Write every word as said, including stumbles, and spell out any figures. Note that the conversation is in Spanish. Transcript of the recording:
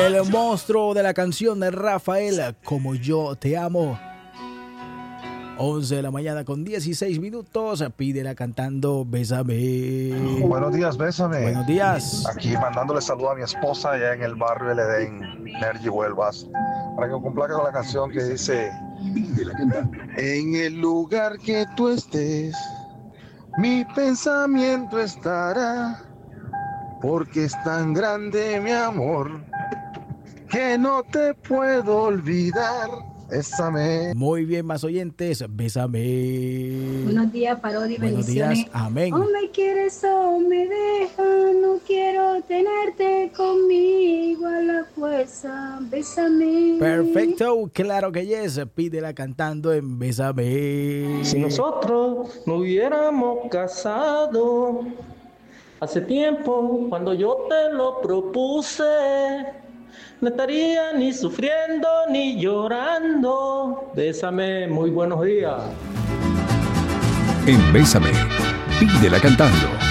El monstruo de la canción de Rafael, Como Yo Te Amo. once de la mañana con dieciséis minutos. Pídela cantando Bésame. Buenos días, Bésame. Buenos días. Aquí mandándole saludos a mi esposa allá en el barrio El Edén, Nergy Huelvas, para que me complazca con la canción que dice: en el lugar que tú estés, mi pensamiento estará, porque es tan grande mi amor que no te puedo olvidar. Bésame. Muy bien, más oyentes, Bésame. Buenos días, Parodi, Buenos bendiciones. días, amén. O me quieres o me dejas, no quiero tenerte conmigo a la fuerza. Bésame. Perfecto, claro que yes. Pídela cantando en Bésame. Si nosotros no hubiéramos casado hace tiempo, cuando yo te lo propuse, no estaría ni sufriendo ni llorando. Bésame, muy buenos días. En Bésame, pídela cantando.